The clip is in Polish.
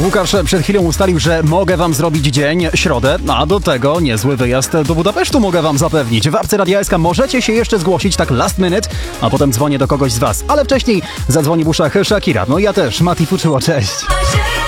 Łukasz przed chwilą ustalił, że mogę wam zrobić dzień, środę, a do tego niezły wyjazd do Budapesztu mogę wam zapewnić. W apce Radia SK możecie się jeszcze zgłosić tak last minute, a potem dzwonię do kogoś z was. Ale wcześniej zadzwoni w uszach Shakira. No ja też, Mati Fuczyło, cześć.